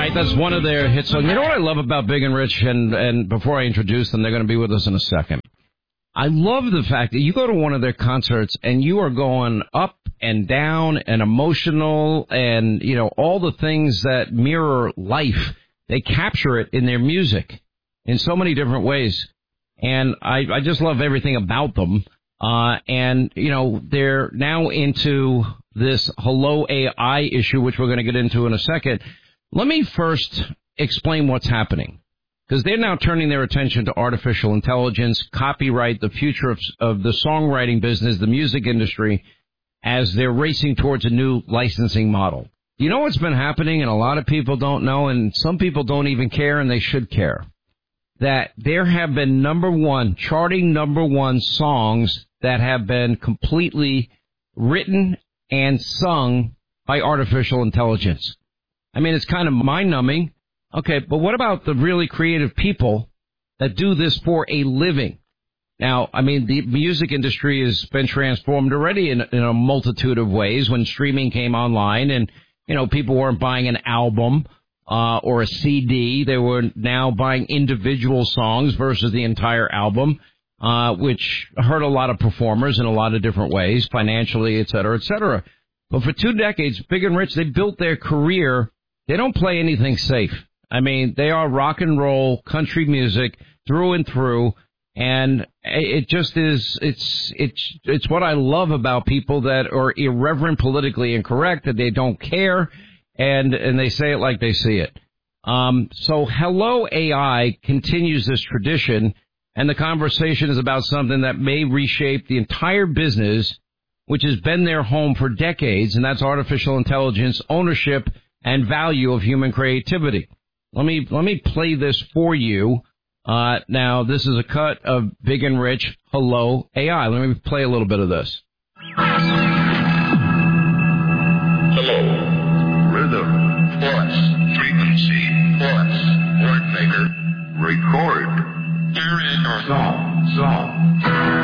right, that's one of their hit songs. You know what I love about Big and Rich, and before I introduce them, they're going to be with us in a second. I love the fact that you go to one of their concerts and you are going up and down and emotional and, you know, all the things that mirror life. They capture it in their music in so many different ways. And I just love everything about them. And, you know, they're now into this Hello AI issue, which we're going to get into in a second. Let me first explain what's happening, because they're now turning their attention to artificial intelligence, copyright, the future of the songwriting business, the music industry, as they're racing towards a new licensing model. You know what's been happening, and a lot of people don't know, and some people don't even care, and they should care, that there have been charting number one songs that have been completely written and sung by artificial intelligence. I mean, it's kind of mind-numbing. Okay, but what about the really creative people that do this for a living? Now, I mean, the music industry has been transformed already in a multitude of ways when streaming came online and, you know, people weren't buying an album or a CD. They were now buying individual songs versus the entire album, which hurt a lot of performers in a lot of different ways, financially, et cetera, et cetera. But for 2 decades, Big and Rich, they built their career. They don't play anything safe. I mean, they are rock and roll country music through and through. And it just is, it's what I love about people that are irreverent, politically incorrect, that they don't care, and they say it like they see it. So Hello AI continues this tradition, and the conversation is about something that may reshape the entire business, which has been their home for decades, and that's artificial intelligence, ownership, and value of human creativity. Let me play this for you. Now, this is a cut of Big and Rich, Hello AI. Let me play a little bit of this. Hello. Rhythm. Plus. Frequency. Plus. Word maker. Record. Here is your song.